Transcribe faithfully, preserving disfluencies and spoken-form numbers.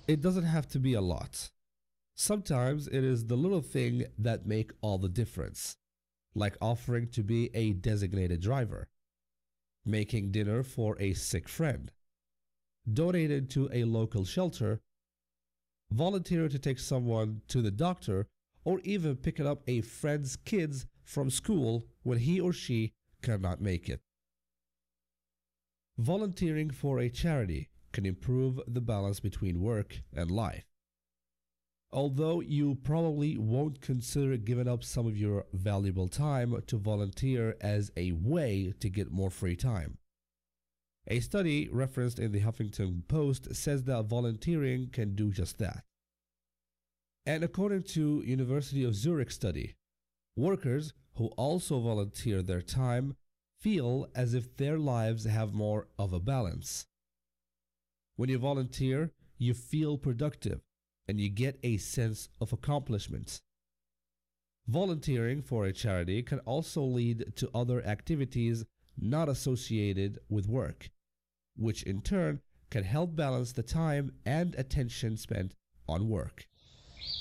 It doesn't have to be a lot. Sometimes it is the little thing that make all the difference, like offering to be a designated driver, making dinner for a sick friend, donating to a local shelter, volunteering to take someone to the doctor, or even picking up a friend's kids from school when he or she cannot make it. Volunteering for a charity can improve the balance between work and life. Although you probably won't consider giving up some of your valuable time to volunteer as a way to get more free time. A study referenced in the Huffington Post says that volunteering can do just that. And according to University of Zurich study, workers who also volunteer their time feel as if their lives have more of a balance. When you volunteer, you feel productive and you get a sense of accomplishment. Volunteering for a charity can also lead to other activities not associated with work, which in turn can help balance the time and attention spent on work.